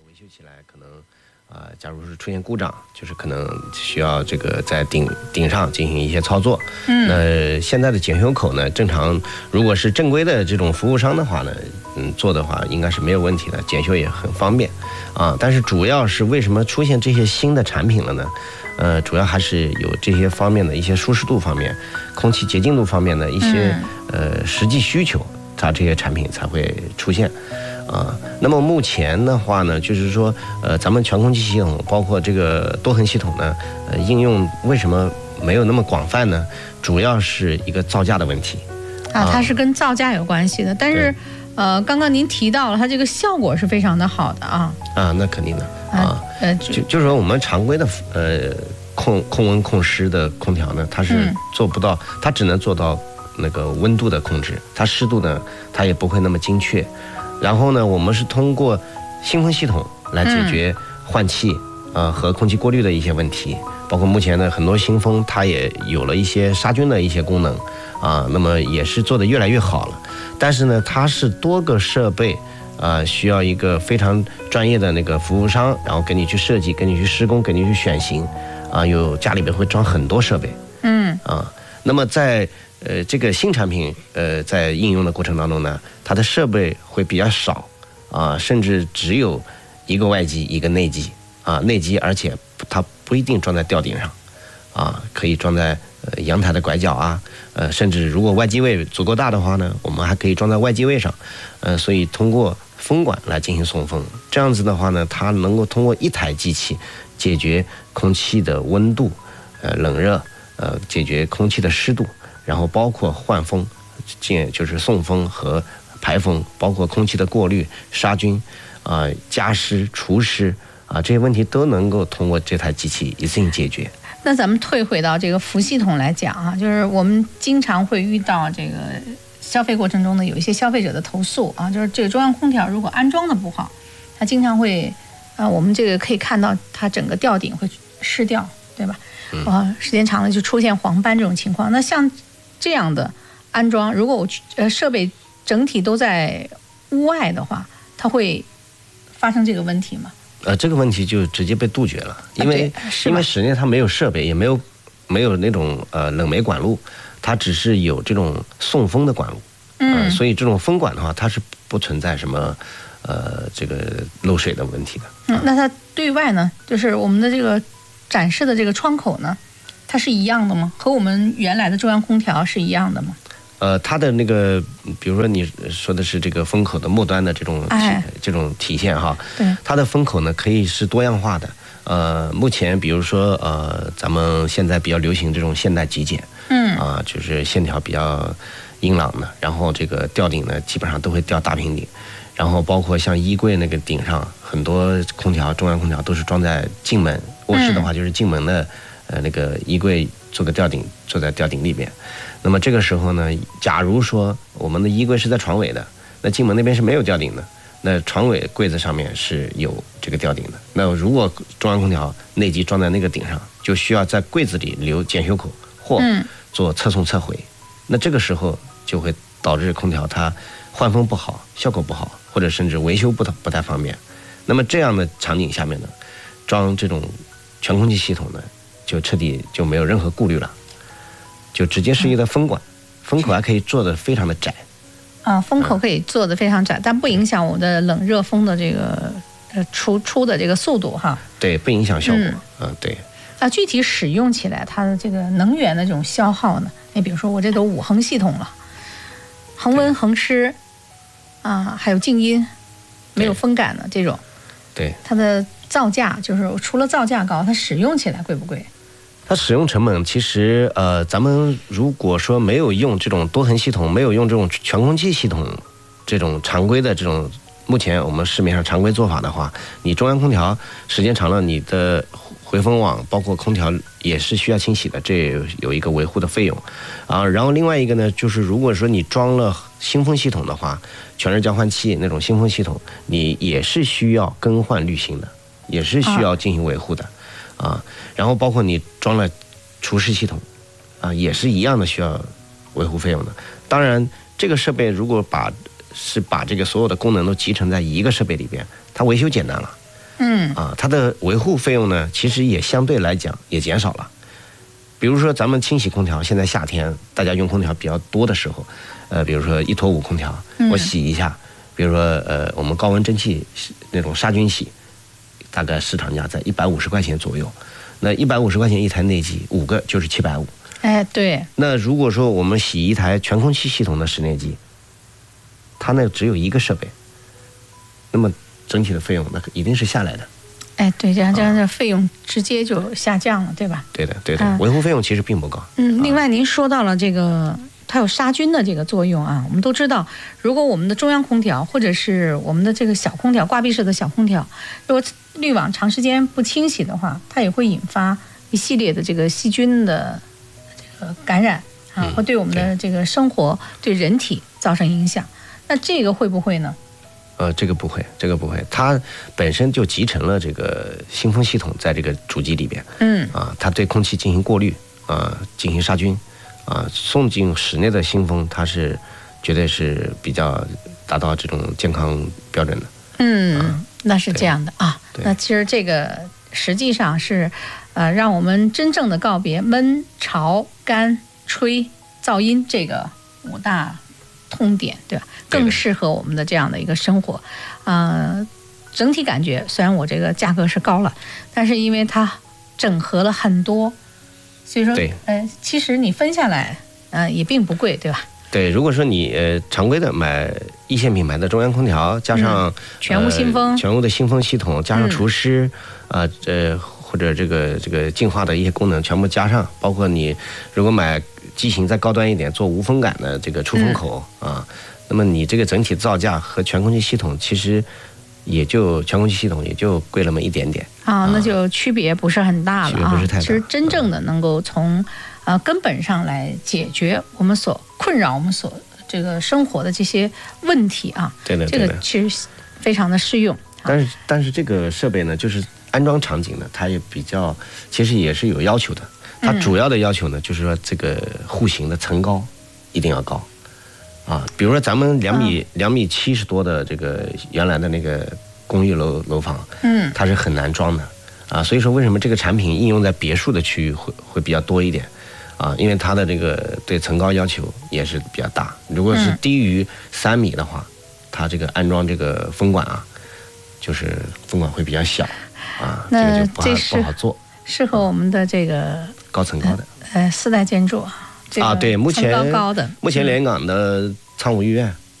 维修起来可能假如是出现故障，就是可能需要这个在顶上进行一些操作。那现在的检修口呢，正常如果是正规的这种服务商的话呢，做的话应该是没有问题的，检修也很方便啊。但是主要是为什么出现这些新的产品了呢？主要还是有这些方面的一些舒适度方面、空气洁净度方面的一些实际需求，它这些产品才会出现。那么目前的话呢，就是说，咱们全空气系统，包括这个多恒系统呢，应用为什么没有那么广泛呢？主要是一个造价的问题。 它是跟造价有关系的。但是，刚刚您提到了，它这个效果是非常的好的啊。 那肯定的就是说我们常规的控温控湿的空调呢，它是做不到，它只能做到那个温度的控制，它湿度呢，它也不会那么精确。然后呢，我们是通过新风系统来解决换气和空气过滤的一些问题，包括目前的很多新风它也有了一些杀菌的一些功能那么也是做得越来越好了。但是呢，它是多个设备需要一个非常专业的那个服务商，然后给你去设计，给你去施工，给你去选型有家里边会装很多设备那么在这个新产品在应用的过程当中呢，它的设备会比较少甚至只有一个外机一个内机内机，而且它不一定装在吊顶上可以装在阳台的拐角甚至如果外机位足够大的话呢，我们还可以装在外机位上所以通过风管来进行送风，这样子的话呢，它能够通过一台机器解决空气的温度冷热解决空气的湿度，然后包括换风就是送风和排风，包括空气的过滤、杀菌加湿、除湿这些问题都能够通过这台机器一次性解决。 那咱们退回到这个服系统来讲就是我们经常会遇到这个消费过程中呢，有一些消费者的投诉就是这个中央空调如果安装的不好，它经常会我们这个可以看到它整个吊顶会湿掉，对吧？时间长了就出现黄斑这种情况。那像这样的安装，如果我设备整体都在屋外的话，它会发生这个问题吗？ 这个问题就直接被杜绝了，因为室内它没有设备，也没有那种冷媒管路，它只是有这种送风的管路，所以这种风管的话，它是不存在什么这个漏水的问题的。 那它对外呢，就是我们的这个展示的这个窗口呢，它是一样的吗？和我们原来的中央空调是一样的吗？ 它的那个，比如说你说的是这个风口的末端的这种体现对， 它的风口呢可以是多样化的。目前比如说咱们现在比较流行这种现代极简，就是线条比较硬朗的，然后这个吊顶呢基本上都会吊大平顶，然后包括像衣柜那个顶上，很多空调中央空调都是装在进门，卧室的话就是进门的那个衣柜做个吊顶，坐在吊顶里边。那么这个时候呢，假如说我们的衣柜是在床尾的，那进门那边是没有吊顶的，那床尾柜子上面是有这个吊顶的。那如果中央空调内机装在那个顶上，就需要在柜子里留检修口或做侧送侧回。那这个时候就会导致空调它换风不好，效果不好，或者甚至维修不太方便。那么这样的场景下面呢，装这种全空气系统呢，就彻底就没有任何顾虑了。就直接是一个风管，风口还可以做得非常的窄风口可以做得非常窄，但不影响我的冷热风的这个出的这个速度对，不影响效果对。 具体使用起来它的这个能源的这种消耗呢，你比如说我这都5恒系统了，恒温恒湿还有静音，没有风感的这种， 对， 它的造价就是除了造价高，它使用起来贵不贵？ 它使用成本其实咱们如果说没有用这种多恒系统，没有用这种全空气系统这种常规的这种目前我们市面上常规做法的话，你中央空调时间长了，你的回风网包括空调也是需要清洗的，这有一个维护的费用然后另外一个呢，就是如果说你装了新风系统的话，全热交换器那种新风系统，你也是需要更换滤芯的，也是需要进行维护的然后包括你装了除湿系统也是一样的需要维护费用的。当然这个设备如果把这个所有的功能都集成在一个设备里边，它维修简单了它的维护费用呢，其实也相对来讲也减少了。比如说咱们清洗空调，现在夏天大家用空调比较多的时候，比如说1拖5空调，我洗一下，比如说我们高温蒸汽那种杀菌洗，大概市场价在150块钱左右。那150块钱一台内机，5个就是750。 哎，对。 那如果说我们洗一台全空气系统的室内机，它那只有一个设备，那么整体的费用那一定是下来的。 哎，对，这样的费用直接就下降了，对吧？ 对的，对的，维护费用其实并不高。 另外您说到了这个它有杀菌的这个作用啊，我们都知道，如果我们的中央空调或者是我们的这个小空调，挂闭式的小空调，如果滤网长时间不清洗的话，它也会引发一系列的这个细菌的这个感染啊，会对我们的这个生活、对人体造成影响。那这个会不会呢？ 这个不会，它本身就集成了这个新风系统在这个主机里边，它对空气进行过滤，进行杀菌，送进室内的新风，它是绝对是比较达到这种健康标准的。 那是这样的啊。那其实这个实际上是，让我们真正的告别闷、潮、干、吹、噪音这个5大痛点，对吧？更适合我们的这样的一个生活。整体感觉虽然我这个价格是高了，但是因为它整合了很多，所以说其实你分下来也并不贵，对吧？ 对，如果说你常规的买一线品牌的中央空调，加上全屋新风， 全屋的新风系统，加上除湿或者这个净化的一些功能全部加上，包括你如果买机型再高端一点，做无风感的这个出风口那么你这个整体造价和全空气系统其实全空气系统也就贵了那么一点点那就区别不是很大了区别不是太大。 其实真正的能够从根本上来解决我们所困扰我们所这个生活的这些问题对的， 这个其实非常的适用。 但是这个设备呢，就是安装场景呢，它也比较其实也是有要求的。它主要的要求呢，就是说这个户型的层高一定要高比如说咱们2米70多的这个原来的那个公寓楼房，它是很难装的所以说为什么这个产品应用在别墅的区域会比较多一点因为它的这个对层高要求也是比较大。如果是低于3米的话，它这个安装这个风管就是风管会比较小这个就不好做， 适合我们的这个高层高的 4代建筑对，目前高的连云港的仓务医院